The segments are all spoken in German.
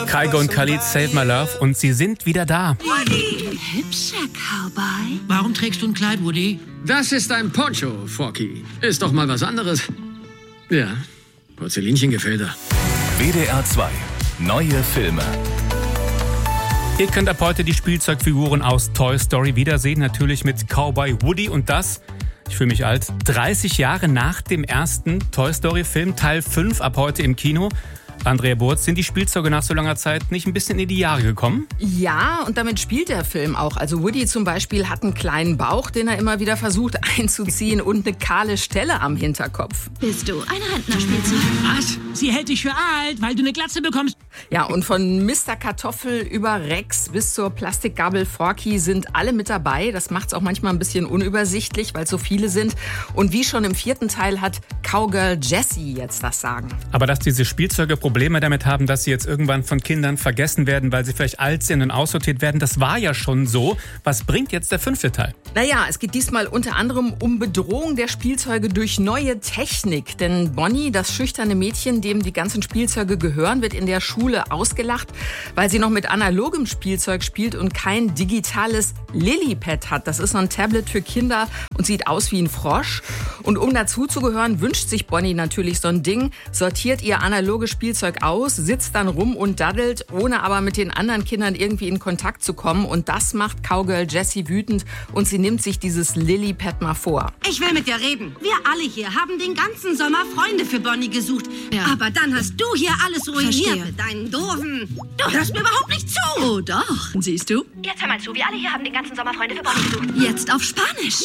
Kygo und Khalid, Save My Love, und sie sind wieder da. Woody! Hübscher Cowboy. Warum trägst du ein Kleid, Woody? Das ist ein Poncho, Forky. Ist doch mal was anderes. Ja, Porzellinchen gefällt er. WDR 2. Neue Filme. Ihr könnt ab heute die Spielzeugfiguren aus Toy Story wiedersehen, natürlich mit Cowboy Woody, und das, ich fühle mich alt, 30 Jahre nach dem ersten Toy Story Film, Teil 5, ab heute im Kino. Andrea Burz, sind die Spielzeuge nach so langer Zeit nicht ein bisschen in die Jahre gekommen? Ja, und damit spielt der Film auch. Also Woody zum Beispiel hat einen kleinen Bauch, den er immer wieder versucht einzuziehen, und eine kahle Stelle am Hinterkopf. Bist du ein Rentnerspielzeug? Was? Sie hält dich für alt, weil du eine Glatze bekommst. Ja, und von Mr. Kartoffel über Rex bis zur Plastikgabel Forky sind alle mit dabei. Das macht's auch manchmal ein bisschen unübersichtlich, weil es so viele sind. Und wie schon im 4. Teil hat Cowgirl Jessie jetzt das Sagen. Aber dass diese Spielzeuge Probleme damit haben, dass sie jetzt irgendwann von Kindern vergessen werden, weil sie vielleicht alt sind und aussortiert werden, das war ja schon so. Was bringt jetzt der 5. Teil? Naja, es geht diesmal unter anderem um Bedrohung der Spielzeuge durch neue Technik. Denn Bonnie, das schüchterne Mädchen, dem die ganzen Spielzeuge gehören, wird in der Schule ausgelacht, weil sie noch mit analogem Spielzeug spielt und kein digitales Lillipad hat. Das ist so ein Tablet für Kinder und sieht aus wie ein Frosch. Und um dazuzugehören, wünscht sich Bonnie natürlich so ein Ding, sortiert ihr analoges Spielzeug aus, sitzt dann rum und daddelt, ohne aber mit den anderen Kindern irgendwie in Kontakt zu kommen. Und das macht Cowgirl Jessie wütend und sie nimmt sich dieses Lillipad mal vor. Ich will mit dir reden. Wir alle hier haben den ganzen Sommer Freunde für Bonnie gesucht. Ja. Aber dann hast du hier alles ruiniert mit deinen doofen... Du hörst mir überhaupt nicht zu. Oh doch, siehst du? Jetzt hör mal zu, wir alle hier haben den ganzen Sommer Freunde für Bonnie gesucht. Jetzt auf Spanisch.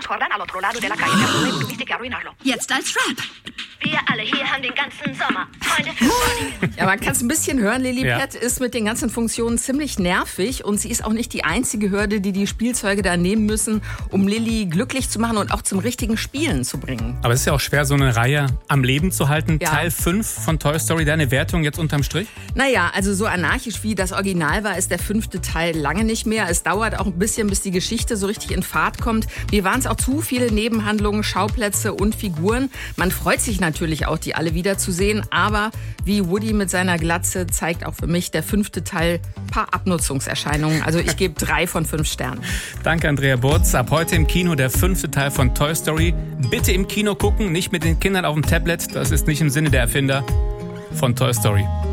Jetzt als Rap. Wir alle hier haben den ganzen Sommer Freunde für Bonnie. Ja, man kann es ein bisschen hören. Lillipad ist mit den ganzen Funktionen ziemlich nervig und sie ist auch nicht die einzige Hürde, die die Spielzeuge da nehmen müssen, um Lilly glücklich zu machen und auch zum richtigen Spielen zu bringen. Aber es ist ja auch schwer, so eine Reihe am Leben zu halten. Ja. Teil 5 von Toy Story, deine Wertung jetzt unterm Strich? Naja, also so anarchisch wie das Original war, ist der 5. Teil lange nicht mehr. Es dauert auch ein bisschen, bis die Geschichte so richtig in Fahrt kommt. Mir waren es auch zu viele Nebenhandlungen, Schauplätze und Figuren. Man freut sich natürlich auch, die alle wiederzusehen. Aber wie Woody mit seiner Glatze zeigt auch für mich der 5. Teil ein paar Abnutzungserscheinungen. Also ich gebe 3 von 5 Sternen. Danke, Andrea Burz. Ab heute im Kino der 5. Teil von Toy Story. Bitte im Kino gucken, nicht mit den Kindern auf dem Tablet. Das ist nicht im Sinne der Erfinder von Toy Story.